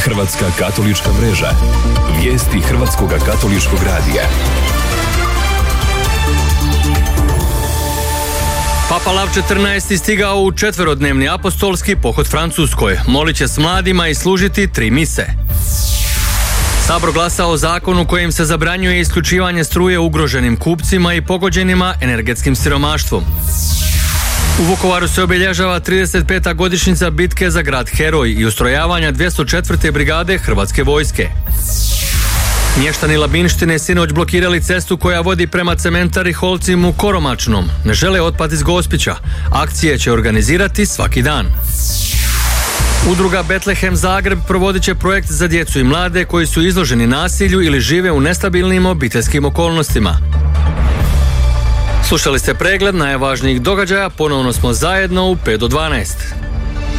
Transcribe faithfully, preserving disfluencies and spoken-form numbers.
Hrvatska katolička mreža. Vijesti Hrvatskog katoličkog radija. Papa Lav četrnaesti stigao u četverodnevni apostolski pohod Francuskoj. Molit će s mladima i služiti tri mise. Sabor glasa o zakonu kojim se zabranjuje isključivanje struje ugroženim kupcima i pogođenima energetskim siromaštvom. U Vukovaru se obilježava trideset peta godišnjica bitke za grad Heroj i ustrojavanja dvjesto četvrte brigade Hrvatske vojske. Mještani Labinštine sinoć blokirali cestu koja vodi prema cementari Holcim u Koromačnom. Ne žele otpad iz Gospića. Akcije će organizirati svaki dan. Udruga Betlehem Zagreb provodit će projekt za djecu i mlade koji su izloženi nasilju ili žive u nestabilnim obiteljskim okolnostima. Slušali ste pregled najvažnijih događaja, ponovno smo zajedno u pet do dvanaest.